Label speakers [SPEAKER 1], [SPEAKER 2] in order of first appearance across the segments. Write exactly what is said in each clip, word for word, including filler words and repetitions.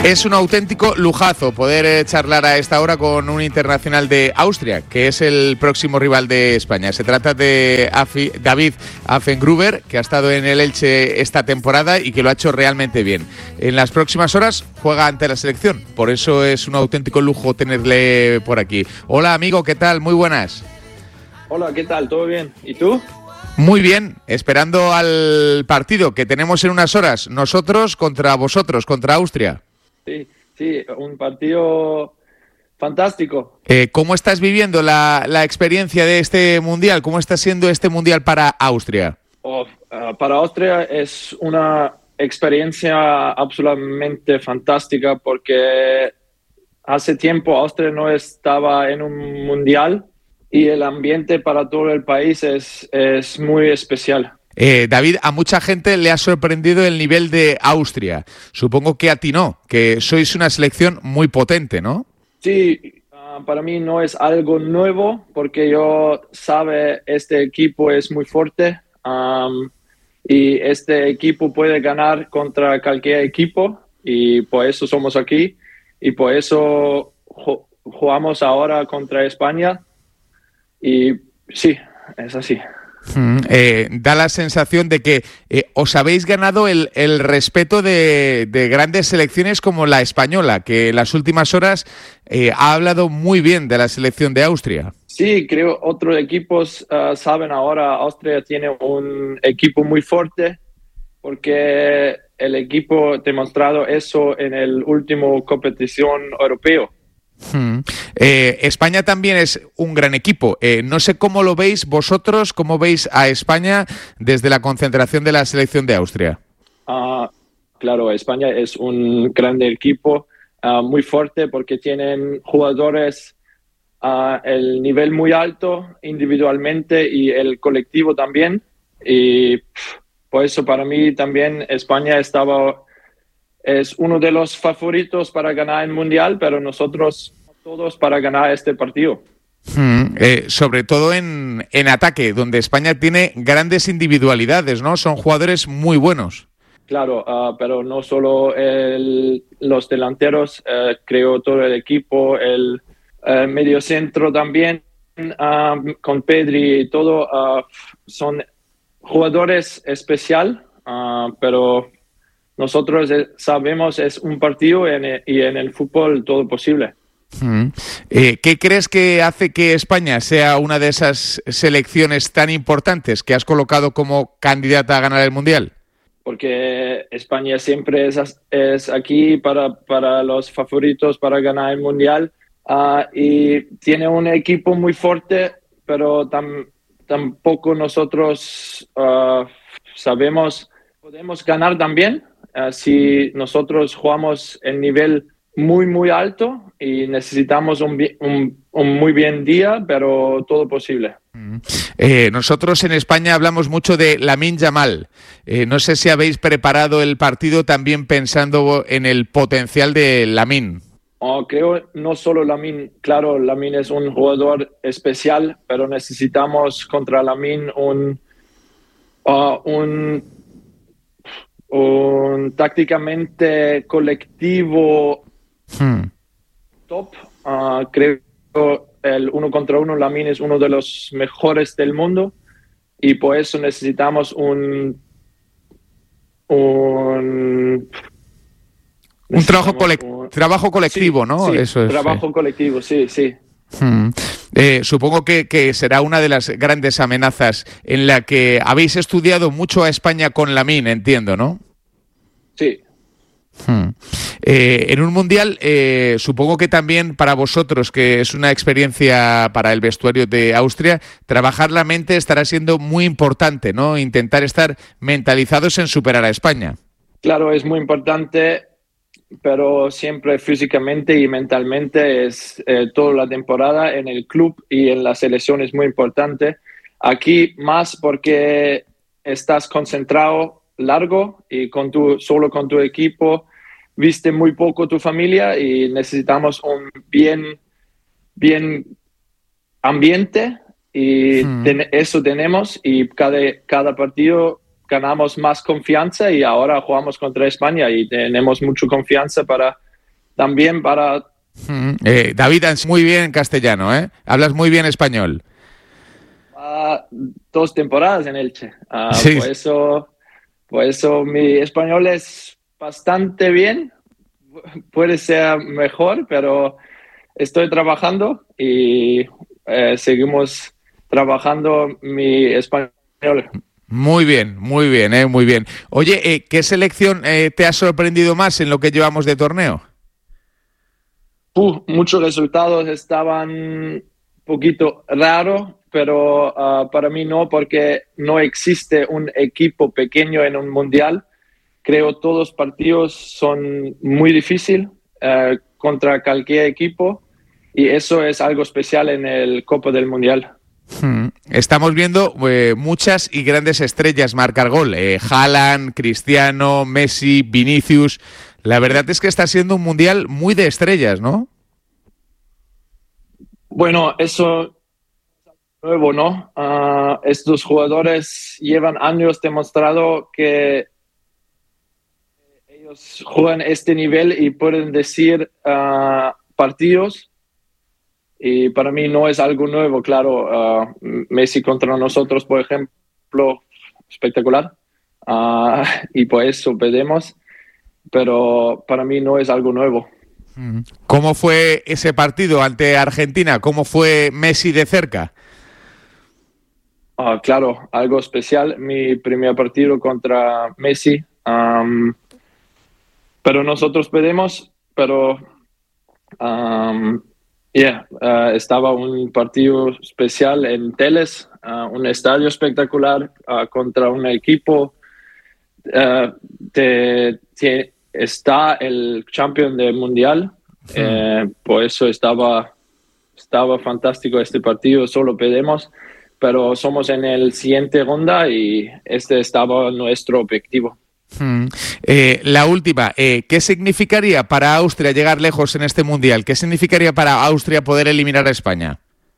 [SPEAKER 1] Es un auténtico lujazo poder eh, charlar a esta hora con un internacional de Austria, que es el próximo rival de España. Se trata de Afi, David Affengruber, que ha estado en el Elche esta temporada y que lo ha hecho realmente bien. En las próximas horas juega ante la selección, por eso es un auténtico lujo tenerle por aquí. Hola amigo, ¿qué tal? Muy buenas.
[SPEAKER 2] Hola, ¿qué tal? ¿Todo bien? ¿Y tú?
[SPEAKER 1] Muy bien, esperando al partido que tenemos en unas horas, nosotros contra vosotros, contra Austria.
[SPEAKER 2] Sí, sí, un partido fantástico.
[SPEAKER 1] Eh, ¿Cómo estás viviendo la, la experiencia de este Mundial? ¿Cómo está siendo este Mundial para Austria?
[SPEAKER 2] Oh, uh, para Austria es una experiencia absolutamente fantástica porque hace tiempo Austria no estaba en un Mundial y el ambiente para todo el país es, es muy especial.
[SPEAKER 1] Eh, David, a mucha gente le ha sorprendido el nivel de Austria. Supongo que a ti no, que sois una selección muy potente, ¿no?
[SPEAKER 2] Sí, uh, para mí no es algo nuevo porque yo sabe este equipo es muy fuerte um, y este equipo puede ganar contra cualquier equipo y por eso somos aquí y por eso ju- jugamos ahora contra España y sí, es así.
[SPEAKER 1] Mm, eh, da la sensación de que eh, os habéis ganado el, el respeto de, de grandes selecciones como la española, que en las últimas horas eh, ha hablado muy bien de la selección de Austria.
[SPEAKER 2] Sí, creo otros equipos uh, saben ahora, Austria tiene un equipo muy fuerte porque el equipo ha demostrado eso en el último competición europeo.
[SPEAKER 1] Hmm. Eh, España también es un gran equipo. Eh, no sé cómo lo veis vosotros, cómo veis a España desde la concentración de la selección de Austria.
[SPEAKER 2] Uh, claro, España es un gran equipo, uh, muy fuerte porque tienen jugadores a uh, el nivel muy alto individualmente y el colectivo también. Y pff, por eso para mí también España estaba... es uno de los favoritos para ganar el Mundial, pero nosotros todos para ganar este partido.
[SPEAKER 1] Hmm, eh, sobre todo en, en ataque, donde España tiene grandes individualidades, ¿no? Son jugadores muy buenos.
[SPEAKER 2] Claro, uh, pero no solo el, los delanteros, uh, creo todo el equipo, el uh, mediocentro también, uh, con Pedri y todo, uh, son jugadores especiales, uh, pero... nosotros sabemos es un partido en el, y en el fútbol todo posible.
[SPEAKER 1] Mm. Eh, ¿Qué crees que hace que España sea una de esas selecciones tan importantes que has colocado como candidata a ganar el Mundial?
[SPEAKER 2] Porque España siempre es, es aquí para, para los favoritos para ganar el Mundial uh, y tiene un equipo muy fuerte, pero tam, tampoco nosotros uh, sabemos, podemos ganar también. Uh, si nosotros jugamos el nivel muy, muy alto y necesitamos un, un, un muy bien día, pero todo posible.
[SPEAKER 1] Eh, nosotros en España hablamos mucho de Lamine Yamal. Eh, no sé si habéis preparado el partido también pensando en el potencial de Lamine.
[SPEAKER 2] Oh, creo no solo Lamine, claro, Lamine es un jugador especial, pero necesitamos contra Lamine un... Uh, un un tácticamente colectivo hmm. top. Uh, creo el uno contra uno Lamine es uno de los mejores del mundo y por eso necesitamos un un,
[SPEAKER 1] un trabajo, colect- un, trabajo colectivo,
[SPEAKER 2] sí,
[SPEAKER 1] ¿no?
[SPEAKER 2] Sí,
[SPEAKER 1] eso es,
[SPEAKER 2] trabajo
[SPEAKER 1] sí.
[SPEAKER 2] colectivo, sí, sí.
[SPEAKER 1] Hmm. Eh, supongo que, que será una de las grandes amenazas en la que habéis estudiado mucho a España con Lamine, entiendo, ¿no?
[SPEAKER 2] Sí.
[SPEAKER 1] Hmm. Eh, en un mundial, eh, supongo que también para vosotros, que es una experiencia para el vestuario de Austria, trabajar la mente estará siendo muy importante, ¿no? Intentar estar mentalizados en superar a España.
[SPEAKER 2] Claro, es muy importante, pero siempre físicamente y mentalmente es eh, toda la temporada en el club y en la selección es muy importante. Aquí más porque estás concentrado largo y con tu, solo con tu equipo, viste muy poco tu familia y necesitamos un bien, bien ambiente y hmm. ten, eso tenemos y cada, cada partido ganamos más confianza y ahora jugamos contra España y tenemos mucha confianza para también para...
[SPEAKER 1] Mm, eh, David, muy bien en castellano, ¿eh? Hablas muy bien español.
[SPEAKER 2] Uh, dos temporadas en Elche. Uh,
[SPEAKER 1] sí.
[SPEAKER 2] Por eso, por eso mi español es bastante bien. Puede ser mejor, pero estoy trabajando y eh, seguimos trabajando mi español.
[SPEAKER 1] Muy bien, muy bien, eh, muy bien. Oye, eh, ¿qué selección eh, te ha sorprendido más en lo que llevamos de torneo?
[SPEAKER 2] Uh, muchos resultados estaban un poquito raros, pero uh, para mí no, porque no existe un equipo pequeño en un mundial. Creo todos los partidos son muy difíciles uh, contra cualquier equipo y eso es algo especial en el Copa del Mundial.
[SPEAKER 1] Hmm. Estamos viendo eh, muchas y grandes estrellas marcar gol. Eh, Haaland, Cristiano, Messi, Vinicius. La verdad es que está siendo un mundial muy de estrellas, ¿no?
[SPEAKER 2] Bueno, eso es nuevo, ¿no? Uh, estos jugadores llevan años demostrado que ellos juegan este nivel y pueden decir uh, partidos. Y para mí no es algo nuevo, claro. Uh, Messi contra nosotros, por ejemplo, espectacular. Uh, y por eso pedimos. Pero para mí no es algo nuevo.
[SPEAKER 1] ¿Cómo fue ese partido ante Argentina? ¿Cómo fue Messi de cerca?
[SPEAKER 2] Uh, claro, algo especial. Mi primer partido contra Messi. Um, pero nosotros pedimos, pero... Um, Yeah, uh, estaba un partido especial en Teles, uh, un estadio espectacular uh, contra un equipo uh, de, de, está el campeón del mundial, sí. eh, por eso estaba, estaba fantástico este partido, solo pedimos, pero somos en el siguiente ronda y este estaba nuestro objetivo.
[SPEAKER 1] Hmm. Eh, la última, eh, ¿qué significaría para Austria llegar lejos en este mundial? ¿Qué significaría para Austria poder eliminar a España?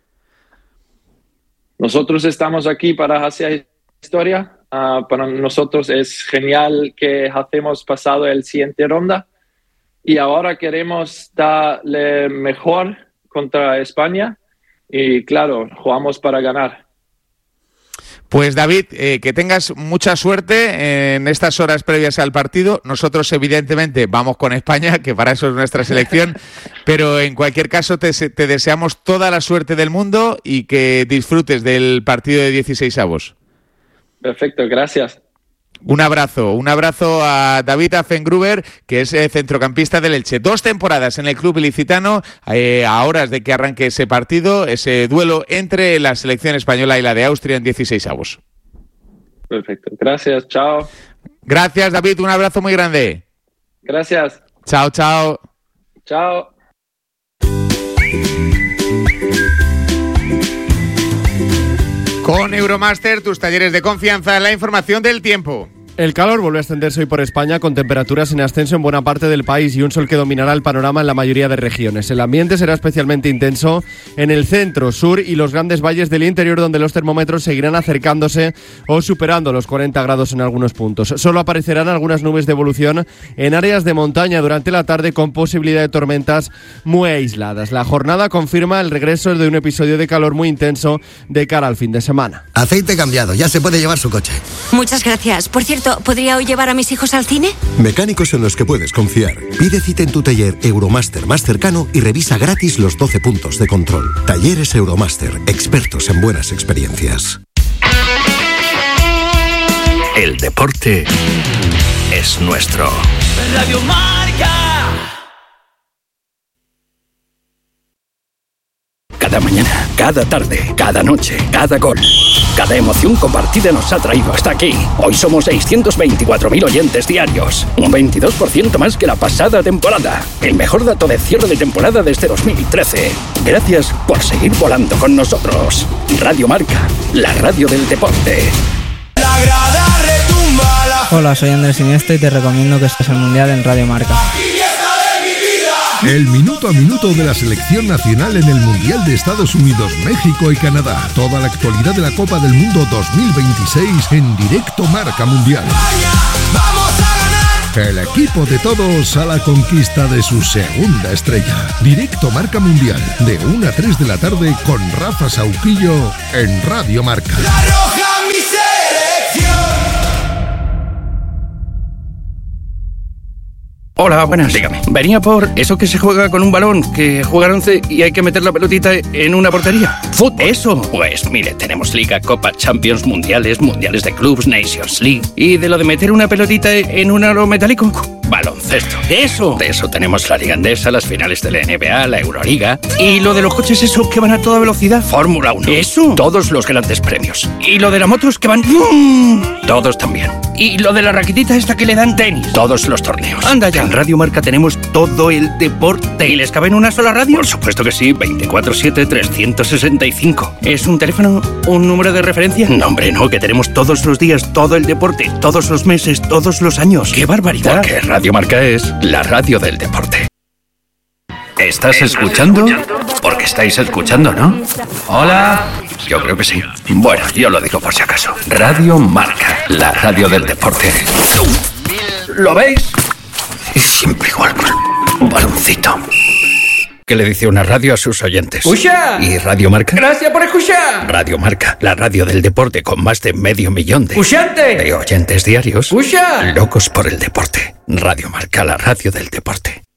[SPEAKER 2] Nosotros estamos aquí para hacer historia. Uh, para nosotros es genial que hacemos pasado el siguiente ronda y ahora queremos darle mejor contra España y claro, jugamos para ganar.
[SPEAKER 1] Pues David, eh, que tengas mucha suerte en estas horas previas al partido. Nosotros evidentemente vamos con España, que para eso es nuestra selección, pero en cualquier caso te, te deseamos toda la suerte del mundo y que disfrutes del partido de dieciseisavos. Perfecto, gracias. Un abrazo, un abrazo a David Afengruber, que es eh, centrocampista del Elche. Dos temporadas en el club ilicitano, eh, a horas de que arranque ese partido, ese duelo entre la selección española y la de Austria en dieciseisavos. Perfecto, gracias, chao. Gracias, David, un abrazo muy grande. Gracias. Chao, chao. Chao. Con Euromaster, tus talleres de confianza, la información del tiempo.
[SPEAKER 3] El calor vuelve a extenderse hoy por España con temperaturas en ascenso en buena parte del país y un sol que dominará el panorama en la mayoría de regiones. El ambiente será especialmente intenso en el centro, sur y los grandes valles del interior, donde los termómetros seguirán acercándose o superando los cuarenta grados en algunos puntos. Solo aparecerán algunas nubes de evolución en áreas de montaña durante la tarde con posibilidad de tormentas muy aisladas. La jornada confirma el regreso de un episodio de calor muy intenso de cara al fin de semana.
[SPEAKER 4] Aceite cambiado, ya se puede llevar su coche.
[SPEAKER 5] Muchas gracias. Por cierto, ¿podría hoy llevar a mis hijos al cine?
[SPEAKER 6] Mecánicos en los que puedes confiar. Pide cita en tu taller Euromaster más cercano y revisa gratis los doce puntos de control. Talleres Euromaster, expertos en buenas experiencias.
[SPEAKER 7] El deporte es nuestro.
[SPEAKER 8] Radio Marca.
[SPEAKER 7] Cada mañana, cada tarde, cada noche, cada gol, cada emoción compartida nos ha traído hasta aquí. Hoy somos seiscientos veinticuatro mil oyentes diarios, un veintidós por ciento más que la pasada temporada. El mejor dato de cierre de temporada desde dos mil trece. Gracias por seguir volando con nosotros. Radio Marca, la radio del deporte.
[SPEAKER 8] La grada retumba la...
[SPEAKER 9] Hola, soy Andrés Iniesta y te recomiendo que estés al Mundial en Radio Marca.
[SPEAKER 10] El minuto a minuto de la selección nacional en el Mundial de Estados Unidos, México y Canadá. Toda la actualidad de la Copa del Mundo dos mil veintiséis en directo Marca Mundial.
[SPEAKER 8] ¡Vamos a ganar!
[SPEAKER 10] El equipo de todos a la conquista de su segunda estrella. Directo Marca Mundial, de una a tres de la tarde con Rafa Sauquillo en Radio Marca.
[SPEAKER 8] La roja, mi selección.
[SPEAKER 7] Hola, buenas. Dígame. Venía por eso que se juega con un balón, que juegan once y hay que meter la pelotita en una portería. ¿Fútbol? Eso. Pues mire, tenemos Liga, Copa, Champions, Mundiales, Mundiales de Clubs, Nations League. Y de lo de meter una pelotita en un aro metálico, baloncesto. Eso. De eso tenemos la Liga Endesa, las finales de la N B A, la Euroliga. Y lo de los coches, eso, que van a toda velocidad, Fórmula uno. Eso. Todos los grandes premios. Y lo de las motos, que van... Todos también. Y lo de la raquetita esta que le dan tenis. Todos los torneos. Anda ya. En Radio Marca tenemos todo el deporte. ¿Y les cabe en una sola radio? Por supuesto que sí. veinticuatro siete, trescientos sesenta y cinco. ¿Es un teléfono? ¿Un número de referencia? No, hombre, no. Que tenemos todos los días, todo el deporte, todos los meses, todos los años. ¡Qué barbaridad! Porque Radio Marca es la radio del deporte. ¿Estás escuchando? Porque estáis escuchando, ¿no? Hola. Yo creo que sí. Bueno, yo lo digo por si acaso. Radio Marca, la radio del deporte. ¿Lo veis? Es siempre igual con un baloncito. ¿Qué le dice una radio a sus oyentes?
[SPEAKER 11] ¡Escucha!
[SPEAKER 7] ¿Y Radio Marca?
[SPEAKER 11] ¡Gracias por escuchar!
[SPEAKER 7] Radio Marca, la radio del deporte con más de medio millón de...
[SPEAKER 11] ¡Escuchante!
[SPEAKER 7] De oyentes diarios.
[SPEAKER 11] ¡Escucha!
[SPEAKER 7] Locos por el deporte. Radio Marca, la radio del deporte.